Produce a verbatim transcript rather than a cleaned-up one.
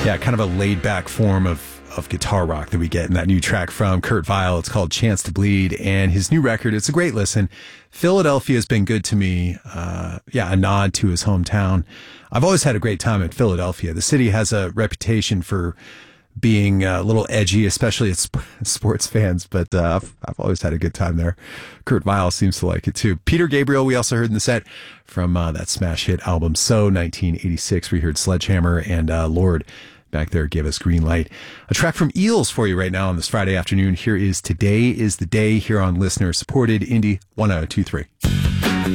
Yeah, kind of a laid-back form of, of guitar rock that we get in that new track from Kurt Vile. It's called Chance to Bleed, and his new record, it's a great listen. Philadelphia has been good to me. Uh, yeah, a nod to his hometown. I've always had a great time at Philadelphia. The city has a reputation for being a little edgy, especially at sp- sports fans, but uh, I've, I've always had a good time there. Kurt Vile seems to like it too. Peter Gabriel, we also heard in the set from uh, that smash hit album So nineteen eighty-six. We heard Sledgehammer, and uh, Lord back there gave us Green Light. A track from Eels for you right now on this Friday afternoon. Here is Today is the Day here on listener supported Indie one oh two three.